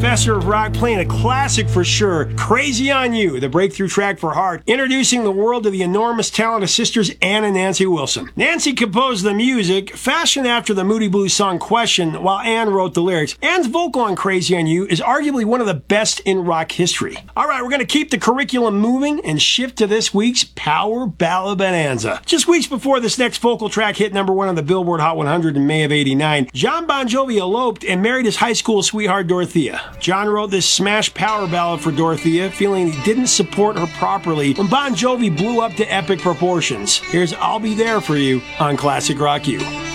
professor of rock, playing a classic for sure, Crazy on You, the breakthrough track for Heart, introducing the world to the enormous talent of sisters Ann and Nancy Wilson. Nancy composed the music, fashioned after the Moody Blues song Question, while Ann wrote the lyrics. Ann's vocal on Crazy on You is arguably one of the best in rock history. Alright, we're going to keep the curriculum moving and shift to this week's Power Ballad Bonanza. Just weeks before this next vocal track hit #1 on the Billboard Hot 100 in May of '89, John Bon Jovi eloped and married his high school sweetheart Dorothea. John wrote this smash power ballad for Dorothea, feeling he didn't support her properly when Bon Jovi blew up to epic proportions. Here's I'll Be There For You on Classic Rock U.